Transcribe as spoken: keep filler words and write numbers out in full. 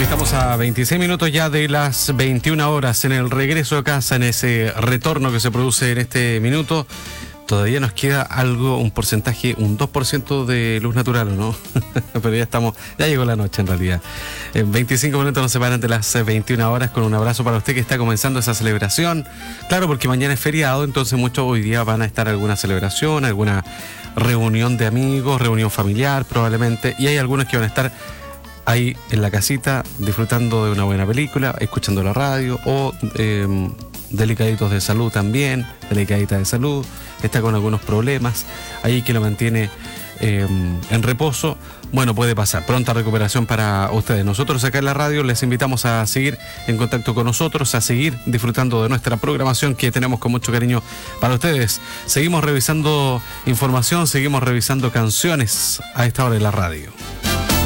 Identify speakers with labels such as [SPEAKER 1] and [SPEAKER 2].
[SPEAKER 1] Estamos a veintiséis minutos ya de las veintiuna horas en el regreso a casa, en ese retorno que se produce en este minuto. Todavía nos queda algo, un porcentaje, un dos por ciento de luz natural, ¿o no? Pero ya estamos, ya llegó la noche en realidad. En veinticinco minutos nos separan de las veintiuna horas, con un abrazo para usted que está comenzando esa celebración. Claro, porque mañana es feriado, entonces muchos hoy día van a estar en alguna celebración, alguna reunión de amigos, reunión familiar probablemente, y hay algunos que van a estar ahí en la casita disfrutando de una buena película, escuchando la radio o eh, delicaditos de salud también, delicadita de salud, está con algunos problemas, ahí que lo mantiene eh, en reposo. Bueno, puede pasar. Pronta recuperación para ustedes. Nosotros acá en la radio les invitamos a seguir en contacto con nosotros, a seguir disfrutando de nuestra programación que tenemos con mucho cariño para ustedes. Seguimos revisando información, seguimos revisando canciones a esta hora en la radio.